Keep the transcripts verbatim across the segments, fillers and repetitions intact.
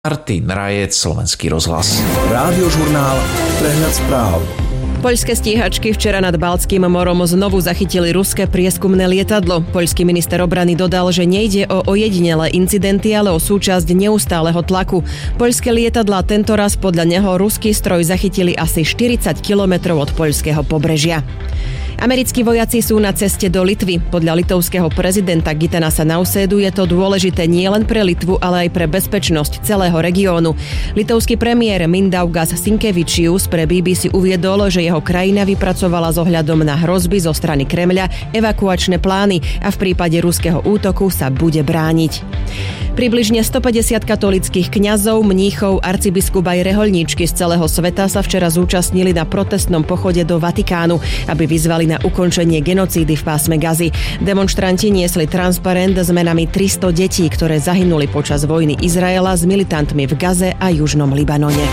Martin Rajec, Slovenský rozhlas. Rádiožurnál Prehľad správ. Poľské stíhačky včera nad Baltským morom znovu zachytili ruské prieskumné lietadlo. Poľský minister obrany dodal, že nejde o ojedinelé incidenty, ale o súčasť neustáleho tlaku. Poľské lietadlá tentoraz podľa neho ruský stroj zachytili asi štyridsať kilometrov od poľského pobrežia. Americkí vojaci sú na ceste do Litvy. Podľa litovského prezidenta Gitanasa Nausédu je to dôležité nielen pre Litvu, ale aj pre bezpečnosť celého regiónu. Litovský premiér Mindaugas Sinkevičius pre bé bé cé uviedol, že jeho krajina vypracovala s ohľadom na hrozby zo strany Kremľa evakuačné plány a v prípade ruského útoku sa bude brániť. Približne stopäťdesiat katolíckych kňazov, mníchov, arcibiskup aj rehoľníčky z celého sveta sa včera zúčastnili na protestnom pochode do Vatikánu, aby vyzvali na ukončenie genocídy v pásme Gazy. Demonštranti niesli transparent s menami tristo detí, ktoré zahynuli počas vojny Izraela s militantmi v Gaze a južnom Libanone.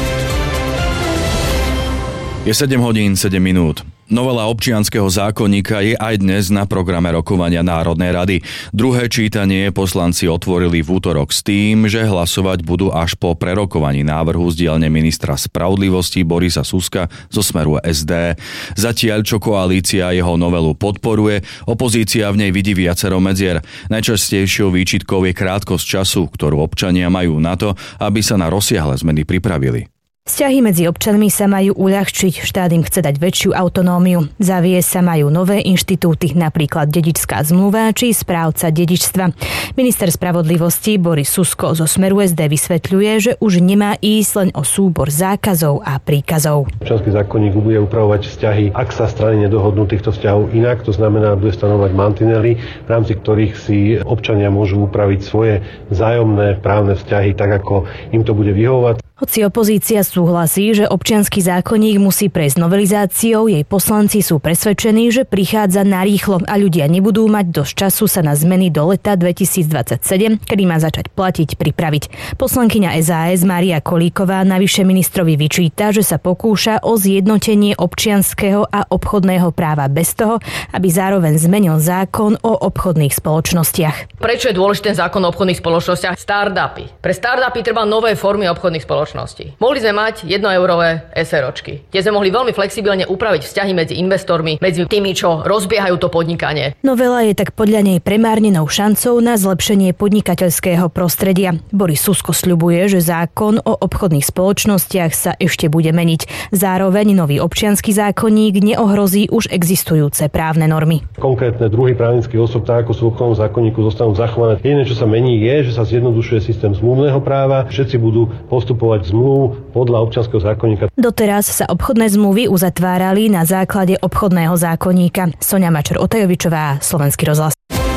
Je sedem hodín sedem minút. Novela občianskeho zákonníka je aj dnes na programe rokovania Národnej rady. Druhé čítanie poslanci otvorili v útorok s tým, že hlasovať budú až po prerokovaní návrhu z dielne ministra spravodlivosti Borisa Suska zo Smeru es dé. Zatiaľ, čo koalícia jeho novelu podporuje, opozícia v nej vidí viacero medzier. Najčastejšou výčitkou je krátkosť času, ktorú občania majú na to, aby sa na rozsiahle zmeny pripravili. Vzťahy medzi občanmi sa majú uľahčiť, štát im chce dať väčšiu autonómiu. Zaviesť sa majú nové inštitúty, napríklad dedičská zmluva či správca dedičstva. Minister spravodlivosti Boris Susko zo Smeru es dé vysvetľuje, že už nemá ísť len o súbor zákazov a príkazov. Občiansky zákonník bude upravovať vzťahy, ak sa strany nedohodnú týchto vzťahov inak, to znamená, bude stanovať mantinely, v rámci ktorých si občania môžu upraviť svoje vzájomné právne vzťahy tak, ako im to bude vyhovovať. Hoci opozícia súhlasí, že občiansky zákonník musí prejsť novelizáciou, jej poslanci sú presvedčení, že prichádza narýchlo a ľudia nebudú mať dosť času sa na zmeny do leta dvetisícdvadsaťsedem, kedy má začať platiť, pripraviť. Poslankyňa es a es Mária Kolíková navyše ministrovi vyčíta, že sa pokúša o zjednotenie občianskeho a obchodného práva bez toho, aby zároveň zmenil zákon o obchodných spoločnostiach. Prečo je dôležitý ten zákon o obchodných spoločnostiach? Startupy. Pre startupy treba nové formy obchodných spoločností. Mohli sme mať jednoeurové SROčky, kde sme mohli veľmi flexibilne upraviť vzťahy medzi investormi, medzi tými, čo rozbiehajú to podnikanie. Novela je tak podľa nej premárnenou šancou na zlepšenie podnikateľského prostredia. Boris Susko sľubuje, že zákon o obchodných spoločnostiach sa ešte bude meniť. Zároveň nový občiansky zákonník neohrozí už existujúce právne normy. Konkrétne druhy právnických osôb, tak ako sú v obchodnom zákonníku, zostanú zachované. Jediné, čo sa mení, je, že sa zjednodušuje systém zmluvného práva. Všetci budú postupovať zmluv podľa občianskeho zákonníka. Doteraz sa obchodné zmluvy uzatvárali na základe obchodného zákonníka. Soňa Mačer-Otajovičová, Slovenský rozhlas.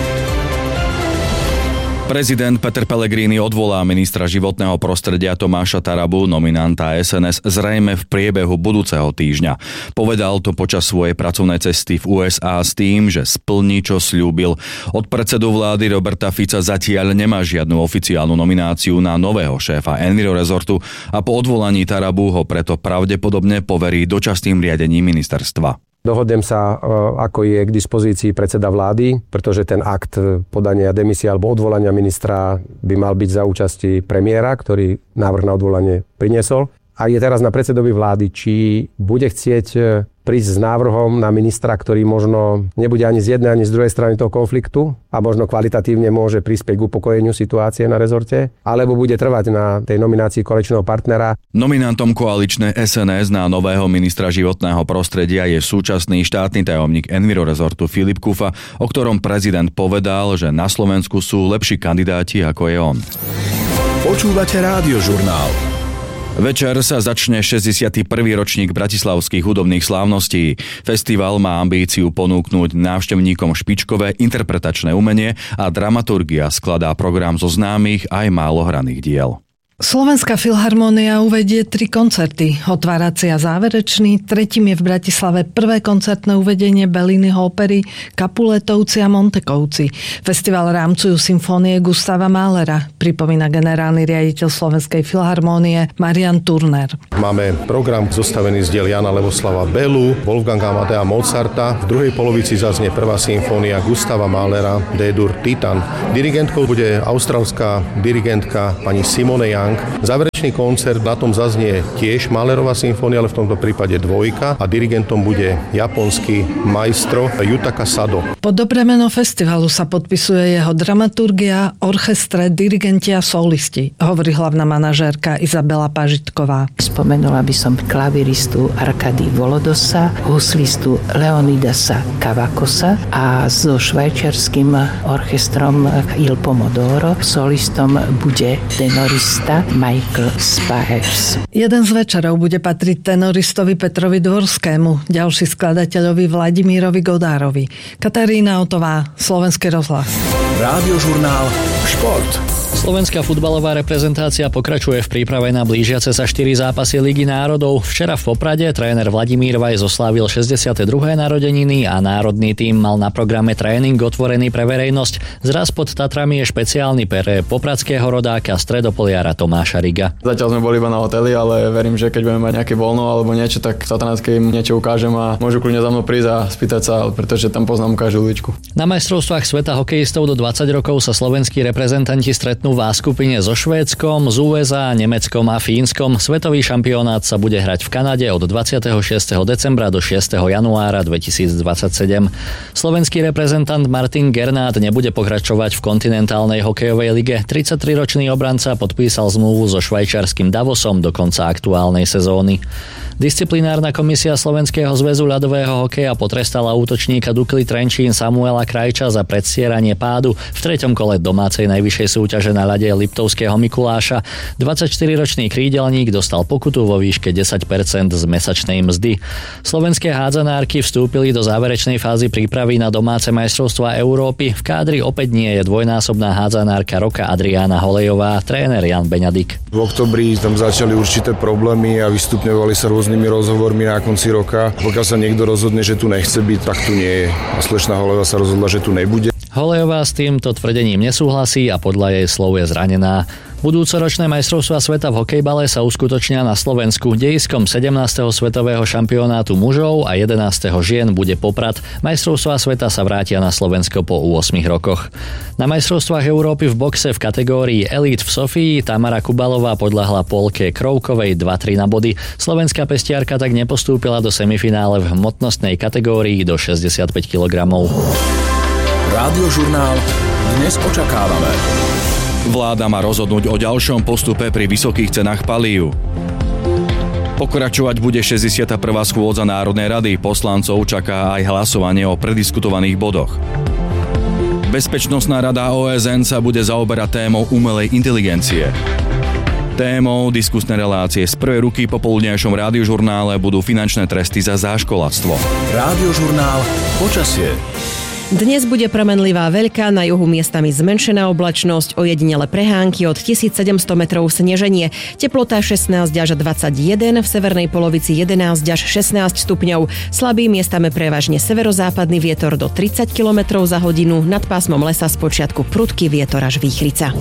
Prezident Peter Pellegrini odvolá ministra životného prostredia Tomáša Tarabu, nominanta es en es, zrejme v priebehu budúceho týždňa. Povedal to počas svojej pracovnej cesty v ú es á s tým, že splní, čo sľúbil. Od predsedu vlády Roberta Fica zatiaľ nemá žiadnu oficiálnu nomináciu na nového šéfa Envirorezortu a po odvolaní Tarabu ho preto pravdepodobne poverí dočasným riadením ministerstva. Dohodnem sa, ako je k dispozícii predseda vlády, pretože ten akt podania demisie alebo odvolania ministra by mal byť za účasti premiéra, ktorý návrh na odvolanie priniesol. A je teraz na predsedovi vlády, či bude chcieť prísť s návrhom na ministra, ktorý možno nebude ani z jednej, ani z druhej strany toho konfliktu a možno kvalitatívne môže prispieť k upokojeniu situácie na rezorte, alebo bude trvať na tej nominácii koaličného partnera. Nominantom koaličnej es en es na nového ministra životného prostredia je súčasný štátny tajomník Envirorezortu Filip Kufa, o ktorom prezident povedal, že na Slovensku sú lepší kandidáti ako je on. Počúvate Rádiožurnál. Večer sa začne šesťdesiaty prvý ročník bratislavských hudobných slávností. Festival má ambíciu ponúknuť návštevníkom špičkové interpretačné umenie a dramaturgia skladá program zo známych aj málo hraných diel. Slovenská filharmónia uvedie tri koncerty. Otvárací a záverečný, tretím je v Bratislave prvé koncertné uvedenie Belliniho opery Capuletovci a Montekovci. Festival rámcujú symfónie Gustava Mahlera, pripomína generálny riaditeľ Slovenskej filharmónie Marian Turner. Máme program zostavený z diel Jana Leboslava Bellu, Wolfganga Amadea Mozarta. V druhej polovici zaznie prvá symfónia Gustava Mahlera D-dur Titan. Dirigentkou bude austrálska dirigentka pani Simone Young. Wolfgang. Záverečný koncert, na tom zaznie tiež Mahlerová symfónia, ale v tomto prípade dvojka a dirigentom bude japonský majstro Yutaka Sado. Pod dobré meno festivalu sa podpisuje jeho dramaturgia, orchestre, dirigenti a solisti, hovorí hlavná manažérka Izabela Pažitková. Spomenula by som klaviristu Arkady Volodosa, huslistu Leonidasa Kavakosa a so švajčiarským orchestrom Il Pomodoro. Solistom bude tenorista Michael Spires. Jeden z večerov bude patriť tenoristovi Petrovi Dvorskému, ďalší skladateľovi Vladimírovi Godárovi. Katarína Otová, Slovenský rozhlas. Rádiožurnál Šport. Slovenská futbalová reprezentácia pokračuje v príprave na blížiace sa štyri zápasy Ligy národov. Včera v Poprade tréner Vladimír Vaj zoslávil šesťdesiate druhé narodeniny a národný tím mal na programe tréning otvorený pre verejnosť. Zraz pod Tatrami je špeciálny pre popradského rodáka stredopoliara Tomáša Riga. Zatiaľ sme boli iba na hoteli, ale verím, že keď budeme mať nejaké voľno alebo niečo, tak Tatranáckej im niečo ukážem a môžu kľudne za mnou prísť a spýtať sa, pretože tam poznám každú uličku. Na majstrovstvách sveta hokejistov do dvadsať rokov sa slovenskí reprezentanti stretnú v A skupine so Švédskom, z ú es á, Nemeckom a Fínskom. Svetový šampionát sa bude hrať v Kanade od dvadsiateho šiesteho decembra do šiesteho januára dvetisícdvadsaťsedem. Slovenský reprezentant Martin Gernát nebude pokračovať v kontinentálnej hokejovej lige. tridsaťtriročný obranca podpísal zmluvu so švajčiarskym Davosom do konca aktuálnej sezóny. Disciplinárna komisia Slovenského zväzu ľadového hokeja potrestala útočníka Dukly Trenčín Samuela Krajča za predstieranie pádu v treťom kole domácej najvyššej súťaže na ľade Liptovského Mikuláša. dvadsaťštyriročný krídelník dostal pokutu vo výške desať percent z mesačnej mzdy. Slovenské hádzanárky vstúpili do záverečnej fázy prípravy na domáce majstrovstvá Európy. V kádri opäť nie je dvojnásobná hádzanárka roka Adriána Holejová, tréner Jan Beňadik. V októbri tam začali určité problémy a vystupňovali sa rôznymi rozhovormi na konci roka. Pokiaľ sa niekto rozhodne, že tu nechce byť, tak tu nie je. A slečna Holejová sa rozhodla, že tu nebude. Holejová s týmto tvrdením nesúhlasí a podľa jej slov je zranená. Budúcoročné majstrovstvá sveta v hokejbale sa uskutočnia na Slovensku. Dejiskom sedemnásteho svetového šampionátu mužov a jedenásteho žien bude Poprad. Majstrovstvá sveta sa vrátia na Slovensko po ôsmich rokoch. Na majstrovstvách Európy v boxe v kategórii Elite v Sofii Tamara Kubalová podľahla Polke Krovkovej dva tri na body. Slovenská pestiarka tak nepostúpila do semifinále v hmotnostnej kategórii do šesťdesiatpäť kilogramov. Rádiožurnál dnes očakávame. Vláda má rozhodnúť o ďalšom postupe pri vysokých cenách palív. Pokračovať bude šesťdesiata prvá schôdza Národnej rady. Poslancov čaká aj hlasovanie o prediskutovaných bodoch. Bezpečnostná rada ó es en sa bude zaoberať témou umelej inteligencie. Témou diskusné relácie z prvej ruky po poludňajšom rádiožurnále budú finančné tresty za záškolatstvo. Rádiožurnál počasie. Dnes bude premenlivá veľká, na juhu miestami zmenšená oblačnosť, ojedinele prehánky od tisícsedemsto metrov sneženie. Teplota šestnásť až dvadsaťjeden, v severnej polovici jedenásť až šestnásť stupňov. Slabý miestami prevažne severozápadný vietor do tridsať kilometrov za hodinu, nad pásmom lesa spočiatku prudký vietor až výchrica.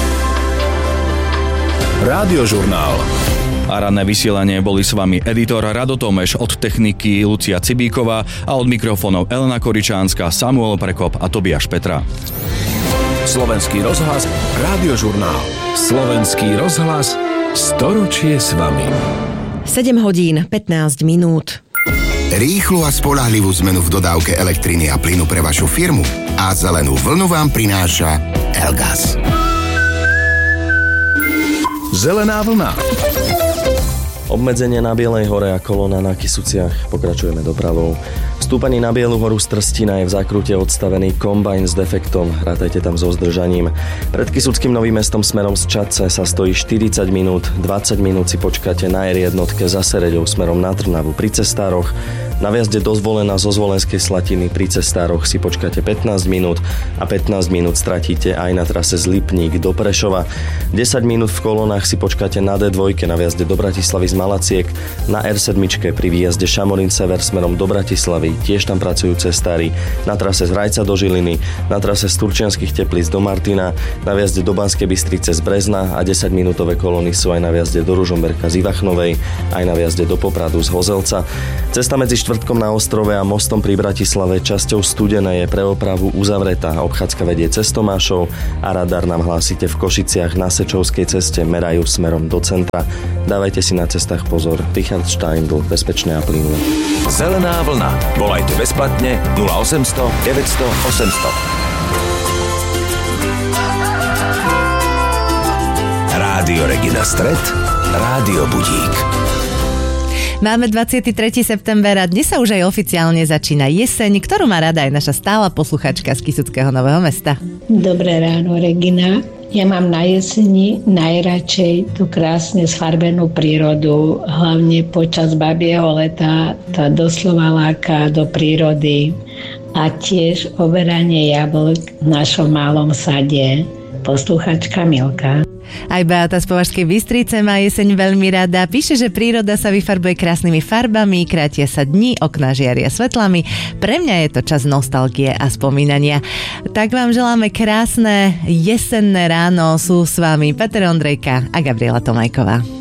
Rádiožurnál. A ranné vysielanie boli s vami editor Rado Tomeš, od techniky Lucia Cibíková a od mikrofónov Elena Koričánska, Samuel Prekop a Tobiáš Petra. Slovenský rozhlas, Rádiožurnál. Slovenský rozhlas, storočie s vami. sedem hodín pätnásť minút. Rýchlu a spoľahlivú zmenu v dodávke elektriny a plynu pre vašu firmu a zelenú vlnu vám prináša Elgas. Zelená vlna. Obmedzenie na Bielej hore a kolóna na Kysuciach. Pokračujeme dopravou. Vstúpaní na Bielu horu z Trstina je v zákrute odstavený kombajn s defektom. Rátajte tam so zdržaním. Pred Kysuckým Novým Mestom smerom z Čadce sa stojí štyridsať minút. dvadsať minút si počkáte na er jednotke za Sereďou smerom na Trnavu pri cestároch. Na viazde do Zvolena zo Zvolenskej Slatiny pri cestároch si počkáte pätnásť minút a pätnásť minút stratíte aj na trase z Lipník do Prešova. desať minút v kolónach si počkáte na dé dva na viazde do Bratislavy z Malaciek, na er sedem pri výjazde Šamorín Sever smerom do Bratislavy, tiež tam pracujú cestári, na trase z Rajca do Žiliny, na trase z Turčianskych Teplíc do Martina, na viazde do Banskej Bystrice z Brezna a desaťminútové kolóny sú aj na viazde do Ružomberka z Ivachnovej, aj na viazde do Popradu z Hozelca. Cesta medzi štvrtkom na Ostrove a mostom pri Bratislave časťou Studené je pre opravu uzavretá. Obchádzka vedie cez Tomášov a radar nám hlásite v Košiciach na Sečovskej ceste merajú smerom do centra. Dávajte si na cestách pozor. Richard Steindl, bezpečné a plynulé. Zelená vlna. Volajte bezplatne nula osemsto deväťsto osemsto. Rádio Regina Stred, Rádio Budík. Máme dvadsiateho tretieho septembra a dnes sa už aj oficiálne začína jeseň, ktorú má rada aj naša stála posluchačka z Kysuckého Nového Mesta. Dobré ráno, Regina. Ja mám na jeseni najradšej tú krásne sfarbenú prírodu, hlavne počas babieho leta, tá doslova láka do prírody a tiež oberanie jablk v našom malom sade. Posluchačka Milka. Aj Beata z Považskej Bystrice má jeseň veľmi rada. Píše, že príroda sa vyfarbuje krásnymi farbami, krátia sa dni, okná žiaria svetlami. Pre mňa je to čas nostalgie a spomínania. Tak vám želáme krásne jesenné ráno. Sú s vami Peter Ondrejka a Gabriela Tomajková.